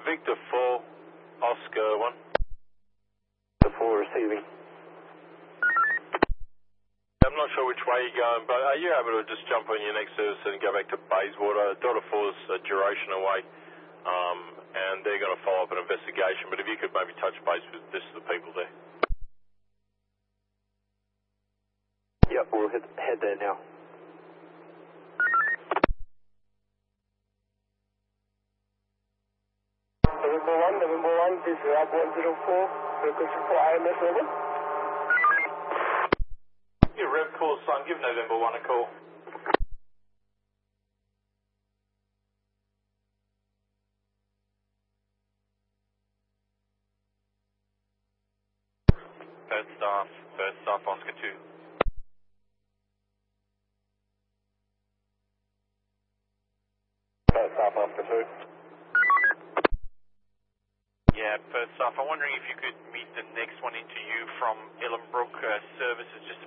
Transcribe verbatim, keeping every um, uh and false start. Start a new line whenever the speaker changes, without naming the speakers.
Victor four, Oscar one.
The four receiving.
I'm not sure which way you're going, but are you able to just jump on your next service and go back to Bayswater? Delta four's a duration away, um, and they're going to follow up an investigation, but if you could maybe touch base with this the people there.
Yep, we'll head, head there now. November one, November one, this is Rob one zero four, request for I M S over.
Yeah, Rev call, son, give November one a call. Third staff, third staff, Oscar two.
First staff, Oscar two.
Yeah, first staff, I'm wondering if you could meet the next one into you from Ellenbrook uh, services just